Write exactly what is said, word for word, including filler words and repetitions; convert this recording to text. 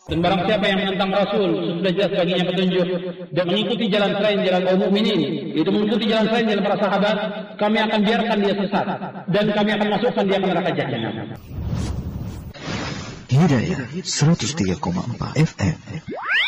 Dan barang siapa yang menentang Rasul, sudah jelas baginya petunjuk dan mengikuti jalan selain jalan kaum mukminin, itu mengikuti jalan selain jalan para sahabat, kami akan biarkan dia sesat dan kami akan masukkan dia ke neraka jahanam. Hidayah seratus tiga koma empat F M